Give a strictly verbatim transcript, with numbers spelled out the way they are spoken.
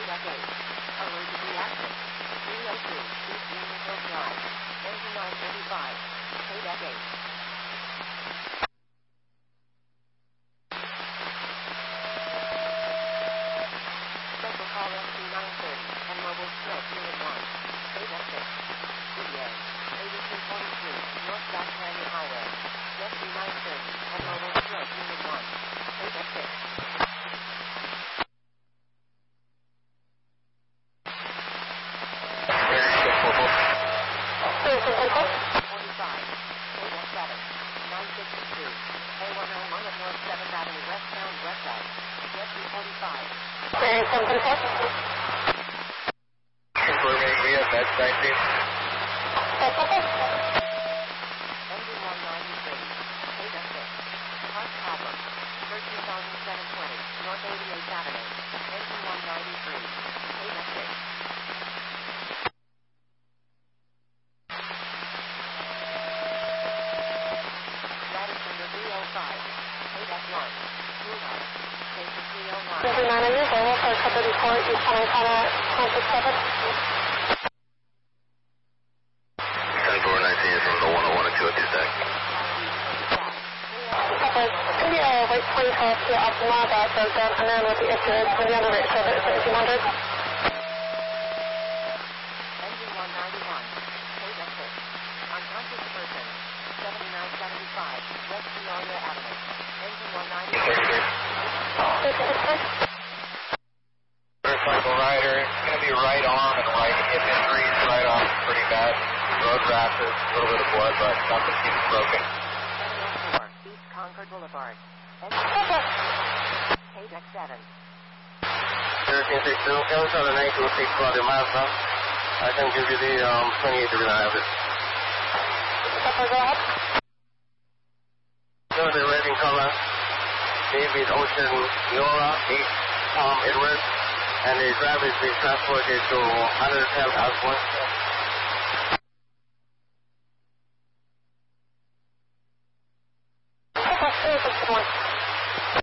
deck eight. Emergency access. three oh two, East Unionville Drive. Engine nine thirty-five. Pay deck eight. Special call S C nine thirty and mobile stroke unit one. Pay deck six. Studio. eighty-two forty-three, North South Canyon Highway. S C nine thirty and mobile stroke unit one. Pay deck six. forty-five. Pay deck seven. nine sixty-two. A one oh one at North seventh Avenue westbound westside. S C forty-five. Very simple. Confirming we have med nineteen. Engine one ninety-three. Pay deck six. Park problem. thirteen thousand seven hundred twenty. North eighty-eighth Avenue. Engine one ninety-three. Pay deck six. Radisson to three oh five. Pay deck one. Move on. Station three oh nine. Engine manager, Daniel, for Cover Report, East Montana, one six seven. ten four nineteen is from the one oh one and two oh two stack. Okay, it's going to be a white point off to Optima that broke down, and then with the issue, it's going to be on the right side of thirteen hundred. Engine one ninety-one. Pay deck six. Unconscious person. seventy-nine seventy-five. West Peoria Avenue. Engine one ninety-one. Motorcycle rider, it's going to be right arm and right hip injuries. Right arm is pretty bad. Road rashes, a little bit of blood, but nothing seems broken. seven oh four. East Concord Boulevard. Pay deck seven. thirteen six two, can we tell the nine two six for the miles now? I can give you the um, twenty-eight degree line of it. Go ahead. So the rating color, David Ocean Nora, eight Tom Edwards, and the driver is being transported to one ten Osborne.